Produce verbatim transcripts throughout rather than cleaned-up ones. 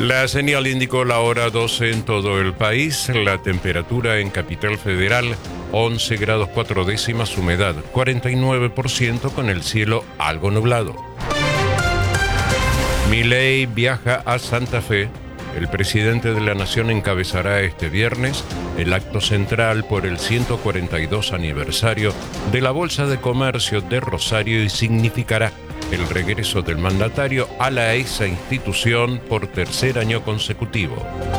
La señal indicó la hora doce en todo el país. La temperatura en Capital Federal, once grados cuatro décimas, humedad cuarenta y nueve por ciento con el cielo algo nublado. Milei viaja a Santa Fe. El presidente de la Nación encabezará este viernes el acto central por el ciento cuarenta y dos aniversario de la Bolsa de Comercio de Rosario y significará el regreso del mandatario a la esa institución por tercer año consecutivo.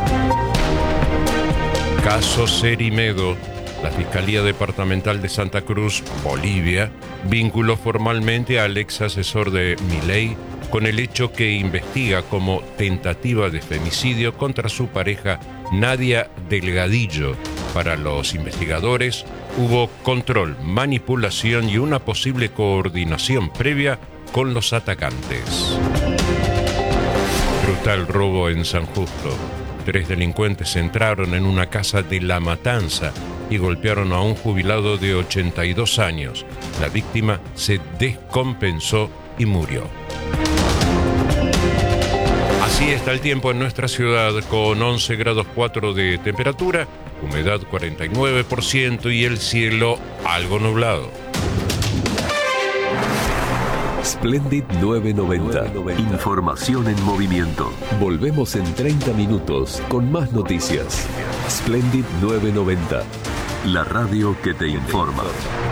Caso Cerimedo. La Fiscalía Departamental de Santa Cruz, Bolivia, vinculó formalmente al ex asesor de Milei con el hecho que investiga como tentativa de femicidio contra su pareja Nadia Delgadillo. Para los investigadores, hubo control, manipulación y una posible coordinación previa con los atacantes. Brutal robo en San Justo. Tres delincuentes entraron en una casa de La Matanza y golpearon a un jubilado de ochenta y dos años. La víctima se descompensó y murió. Así está el tiempo en nuestra ciudad, con once grados cuatro de temperatura, humedad cuarenta y nueve por ciento y el cielo algo nublado. Splendid novecientos noventa. Información en movimiento. Volvemos en treinta minutos con más noticias. Splendid novecientos noventa. La radio que te informa.